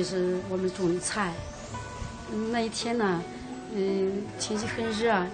就是我们种的菜。那一天呢，天气很热，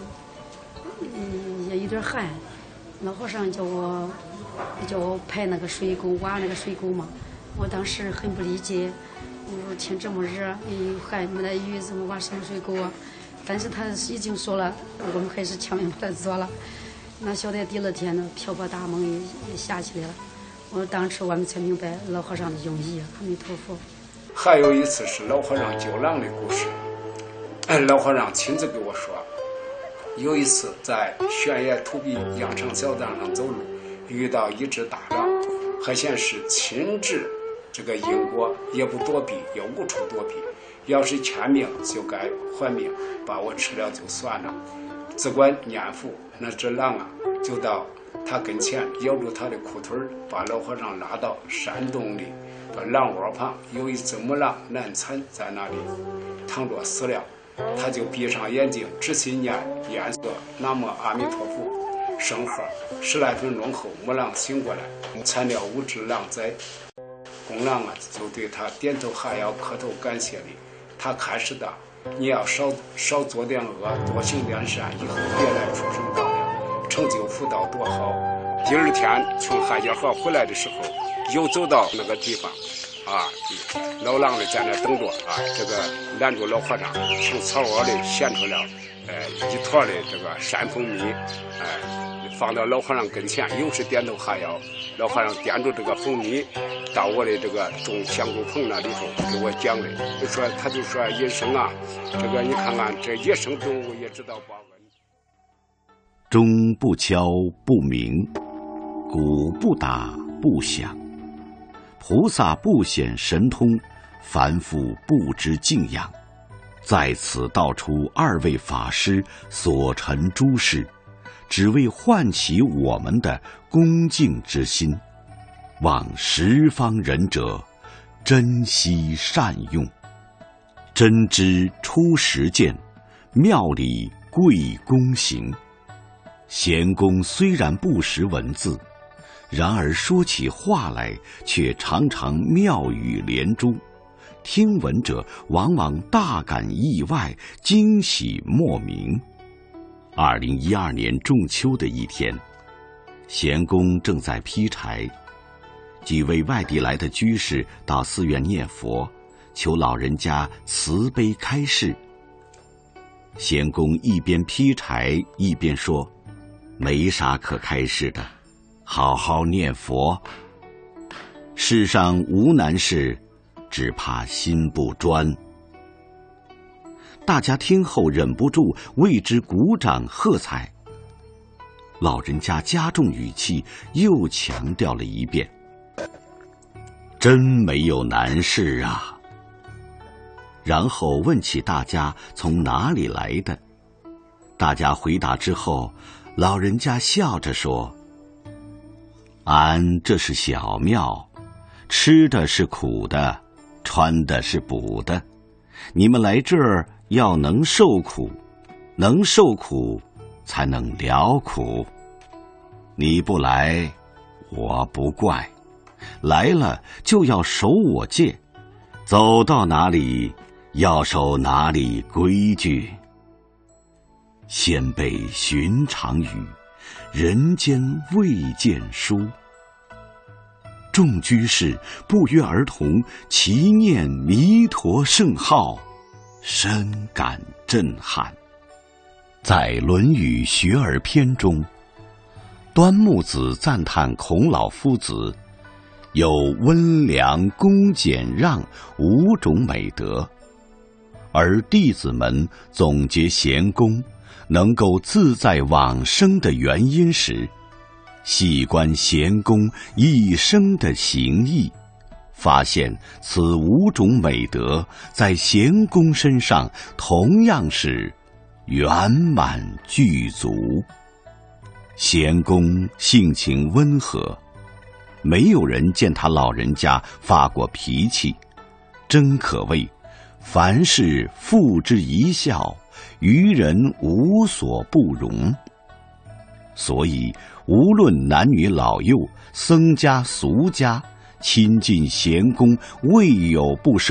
也有点旱。老和尚叫我排那个水沟，挖那个水沟嘛。我当时很不理解，我说天这么热，又旱，没得雨，怎么挖什么水沟啊？但是他已经说了，我们还是强行把它做了。那晓得第二天呢，瓢泼大梦也下起来了。当时我们才明白老和尚的用意。阿弥陀佛。 还有一次是老和尚救狼的故事，老和尚亲自给我说，有一次在悬崖土壁羊肠小道上走路，遇到一只大狼，还显示亲治这个因果，也不躲避，也无处躲避。要是欠命就该还命，把我吃了就算了。只管念佛，那只狼啊，就到他跟前咬住他的裤腿，把老和尚拉到山洞里，把狼窝旁有一只母狼难产在那里躺着死了。他就闭上眼睛，仔细念念诵南无阿弥陀佛圣号。10来分钟后，母狼醒过来，产了5只狼崽。公狼啊，就对他点头哈腰，磕头感谢礼。他开始的，你要少做点恶，多行点善，以后别来畜生道了，成就福道多好。第二天从汉家河回来的时候，又走到那个地方，老狼的在那等着这个拦住老和尚，从草窝里衔出了一坨的这个山蜂蜜，放到老和尚跟前，又是点头哈腰。老和尚掂住这个蜂蜜，到我的这个种香菇棚那里头给我讲的，他就说医生啊，这个你看看这野生动物也知道报恩。 钟不敲不鸣，鼓不打不响，菩萨不显神通，凡夫不知敬仰。在此道出2位法师所陈诸事，只为唤起我们的恭敬之心，望十方仁者珍惜善用。真知出实践，妙理贵躬行。贤公虽然不识文字，然而说起话来却常常妙语连珠，听闻者往往大感意外，惊喜莫名。2012年仲秋的一天，贤公正在劈柴，几位外地来的居士到寺院念佛，求老人家慈悲开示。贤公一边劈柴一边说，没啥可开示的，好好念佛。世上无难事，只怕心不专。大家听后忍不住为之鼓掌喝彩。老人家加重语气，又强调了一遍，真没有难事啊。然后问起大家从哪里来的，大家回答之后，老人家笑着说，俺这是小庙，吃的是苦的，穿的是补的，你们来这儿要能受苦，能受苦才能了苦。你不来，我不怪，来了就要守我戒，走到哪里要守哪里规矩。先辈寻常语，人间未见书。众居士不约而同齐念弥陀圣号，深感震撼。在《论语·学而篇》中，端木子赞叹孔老夫子有温良、恭、俭、让5种美德，而弟子们总结贤公能够自在往生的原因时，细观贤公一生的行义，发现此5种美德在贤公身上同样是圆满具足。贤公性情温和，没有人见他老人家发过脾气，真可谓凡事付之一笑，于人无所不容。所以无论男女老幼，僧家俗家，亲近贤公未有不生